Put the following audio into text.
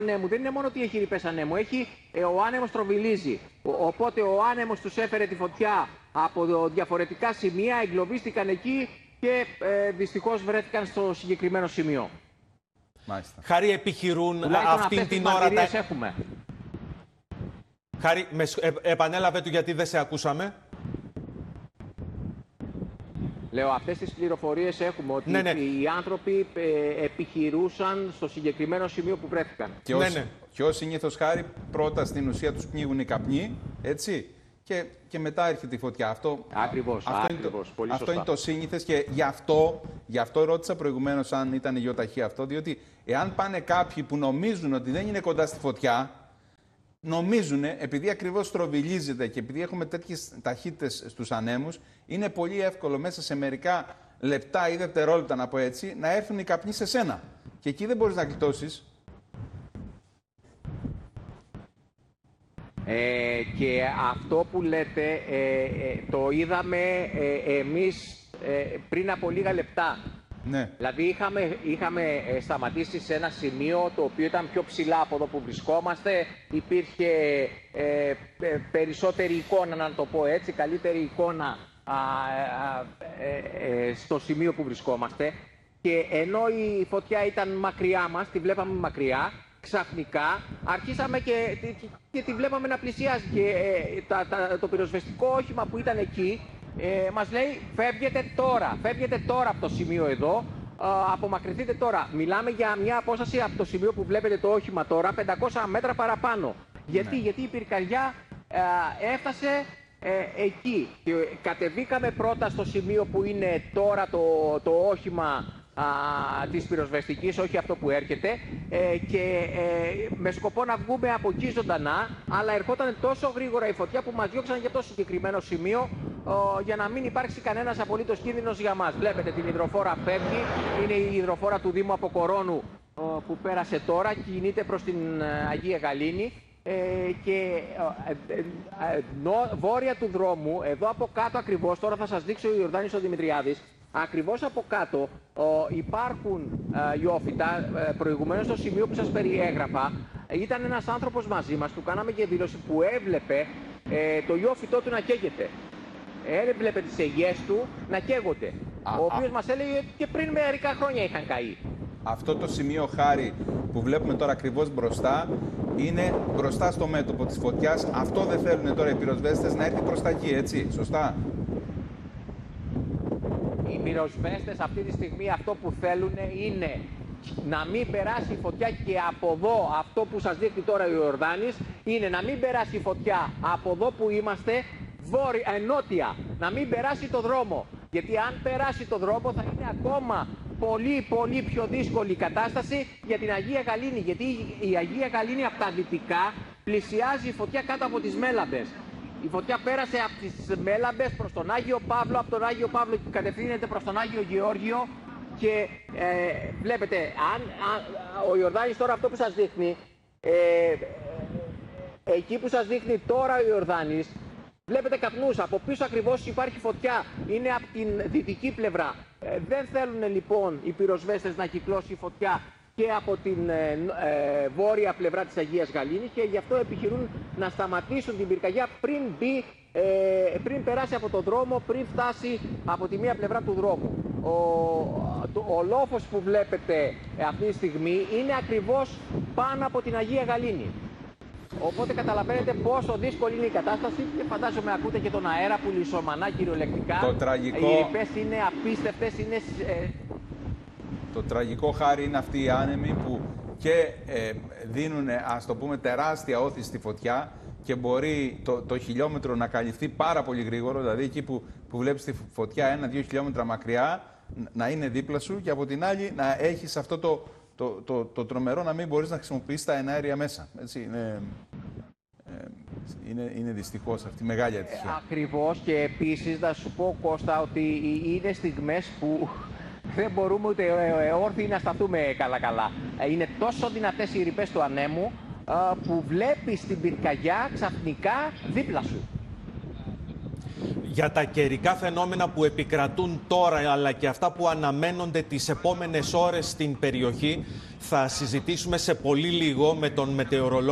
ανέμου δεν είναι μόνο ότι έχει ρηπές ανέμου, ο άνεμος τροβιλίζει. Οπότε ο άνεμος τους έφερε τη φωτιά από διαφορετικά σημεία, εγκλωβίστηκαν εκεί και δυστυχώς βρέθηκαν στο συγκεκριμένο σημείο. Μάλιστα. Χάρη, επιχειρούν Τουλάχιστον αυτήν την ώρα. Έχουμε. Χάρη, επανέλαβε του γιατί δεν σε ακούσαμε. Λέω, αυτές τις πληροφορίες έχουμε, ότι οι άνθρωποι επιχειρούσαν στο συγκεκριμένο σημείο που βρέθηκαν. Και ως συνήθως, Χάρη, πρώτα στην ουσία τους πνίγουν οι καπνοί, έτσι, και μετά έρχεται η φωτιά. Ακριβώς, αυτό είναι το σύνηθες και γι' αυτό ρώτησα προηγουμένως αν ήταν γεωταχή αυτό, διότι εάν πάνε κάποιοι που νομίζουν ότι δεν είναι κοντά στη φωτιά, νομίζουν, επειδή ακριβώς στροβιλίζεται και επειδή έχουμε τέτοιες ταχύτητες στους ανέμους, είναι πολύ εύκολο μέσα σε μερικά λεπτά ή δευτερόλεπτα, να πω έτσι, να έρθουν οι καπνοί σε σένα. Και εκεί δεν μπορείς να γλιτώσεις. Και αυτό που λέτε το είδαμε εμείς πριν από λίγα λεπτά. Ναι. Δηλαδή είχαμε σταματήσει σε ένα σημείο το οποίο ήταν πιο ψηλά από εδώ που βρισκόμαστε. Υπήρχε περισσότερη εικόνα, να το πω έτσι, καλύτερη εικόνα στο σημείο που βρισκόμαστε. Και ενώ η φωτιά ήταν μακριά μας, τη βλέπαμε μακριά, ξαφνικά αρχίσαμε και τη βλέπαμε να πλησιάζει. Και το πυροσβεστικό όχημα που ήταν εκεί μας λέει φεύγετε τώρα από το σημείο εδώ, απομακρυνθείτε τώρα. Μιλάμε για μια απόσταση από το σημείο που βλέπετε το όχημα τώρα, 500 μέτρα παραπάνω. Γιατί η πυρκαγιά έφτασε εκεί. Και κατεβήκαμε πρώτα στο σημείο που είναι τώρα το όχημα της πυροσβεστικής, όχι αυτό που έρχεται, και με σκοπό να βγούμε από εκεί ζωντανά, αλλά ερχόταν τόσο γρήγορα η φωτιά που μας διώξαν για το συγκεκριμένο σημείο, για να μην υπάρξει κανένας απολύτως κίνδυνος για μας. Βλέπετε την υδροφόρα φεύγει, είναι η υδροφόρα του Δήμου Αποκορώνου που πέρασε τώρα, κινείται προς την Αγία Γαλήνη, και βόρεια του δρόμου, εδώ από κάτω ακριβώς, τώρα θα σας δείξει ο Ιορδάνης ο Δημητριάδης, ακριβώς από κάτω υπάρχουν ιόφυτα. Προηγουμένως στο σημείο που σας περιέγραφα ήταν ένας άνθρωπος μαζί μας, του κάναμε και δήλωση, που έβλεπε το ιόφυτό του να καίγεται. Έβλεπε τις αιγιές του να καίγονται, ο οποίος μας έλεγε και πριν μερικά χρόνια είχαν καεί. Αυτό το σημείο, Χάρη, που βλέπουμε τώρα ακριβώς μπροστά, είναι μπροστά στο μέτωπο της φωτιάς. Αυτό δεν θέλουν τώρα οι πυροσβέστες, να έρθει προς τα εκεί, έτσι, σωστά? Οι πυροσβέστες αυτή τη στιγμή αυτό που θέλουν είναι να μην περάσει η φωτιά, και από εδώ, αυτό που σας δείχνει τώρα ο Ιορδάνης, είναι να μην περάσει η φωτιά από εδώ που είμαστε, νότια, να μην περάσει το δρόμο. Γιατί αν περάσει το δρόμο θα είναι ακόμα πολύ πιο δύσκολη η κατάσταση για την Αγία Γαλήνη. Γιατί η Αγία Γαλήνη από τα δυτικά πλησιάζει η φωτιά κάτω από τις Μέλαμπες. Η φωτιά πέρασε από τις Μέλαμπες προς τον Άγιο Παύλο, από τον Άγιο Παύλο κατευθύνεται προς τον Άγιο Γεώργιο, και βλέπετε, ο Ιορδάνης τώρα αυτό που σας δείχνει, εκεί που σας δείχνει τώρα ο Ιορδάνης, βλέπετε καπνούς, από πίσω ακριβώς υπάρχει φωτιά, είναι από την δυτική πλευρά. Δεν θέλουν λοιπόν οι πυροσβέστες να κυκλώσει η φωτιά και από την βόρεια πλευρά της Αγίας Γαλήνης, και γι' αυτό επιχειρούν να σταματήσουν την πυρκαγιά πριν περάσει από τον δρόμο, πριν φτάσει από τη μία πλευρά του δρόμου. Ο λόφος που βλέπετε αυτή τη στιγμή είναι ακριβώς πάνω από την Αγία Γαλήνη. Οπότε καταλαβαίνετε πόσο δύσκολη είναι η κατάσταση, και φαντάζομαι ακούτε και τον αέρα που λυσομανά κυριολεκτικά. Το τραγικό... Οι ρηπές είναι απίστευτες, Το τραγικό, Χάρη, είναι αυτοί οι άνεμοι που και δίνουν, ας το πούμε, τεράστια όθηση στη φωτιά, και μπορεί το χιλιόμετρο να καλυφθεί πάρα πολύ γρήγορα, δηλαδή εκεί που βλέπεις τη φωτιά 1-2 χιλιόμετρα μακριά να είναι δίπλα σου, και από την άλλη να έχεις αυτό το τρομερό να μην μπορείς να χρησιμοποιήσεις τα εναέρια μέσα. Έτσι, είναι δυστυχώς αυτή η μεγάλη ατυχία. Ακριβώς, και επίσης να σου πω, Κώστα, ότι είναι στιγμές που δεν μπορούμε ούτε όρθιοι να σταθούμε καλά-καλά. Είναι τόσο δυνατές οι ρηπές του ανέμου που βλέπεις την πυρκαγιά ξαφνικά δίπλα σου. Για τα καιρικά φαινόμενα που επικρατούν τώρα, αλλά και αυτά που αναμένονται τις επόμενες ώρες στην περιοχή, θα συζητήσουμε σε πολύ λίγο με τον μετεωρολόγο